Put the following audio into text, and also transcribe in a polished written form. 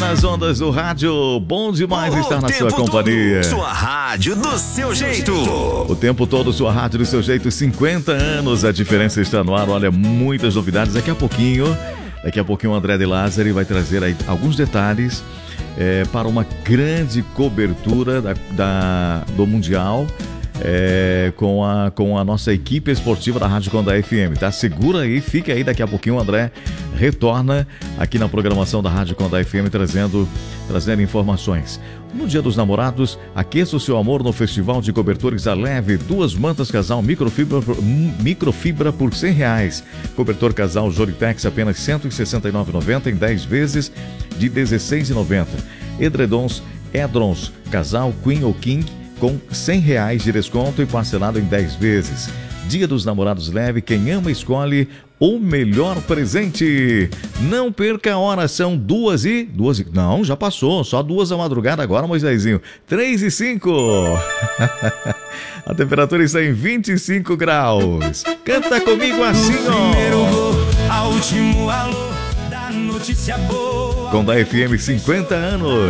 nas ondas do rádio. Bom demais estar na sua companhia. Sua rádio do seu jeito. O tempo todo, sua rádio do seu jeito. 50 anos, a diferença está no ar. Olha, muitas novidades. Daqui a pouquinho o André de Lázari vai trazer aí alguns detalhes para uma grande cobertura do Mundial. Com a nossa equipe esportiva da Rádio Condá FM, tá? Segura aí, fica aí, daqui a pouquinho o André retorna aqui na programação da Rádio Condá FM trazendo informações. No Dia dos Namorados, aqueça o seu amor no Festival de Cobertores A Leve. 2 mantas casal microfibra por R$100. Cobertor casal Joritex apenas R$169,90 em 10 vezes de R$16,90. Edredons casal Queen ou King com R$100 de desconto e parcelado em 10 vezes. Dia dos Namorados Leve, quem ama escolhe o melhor presente. Não perca a hora, são 2 e... Não, já passou, só 2 da madrugada agora, Moisésinho. 3:05. A temperatura está em 25 graus. Canta comigo assim, ó. Primeiro ao último alô da notícia boa. Condá FM 50 anos.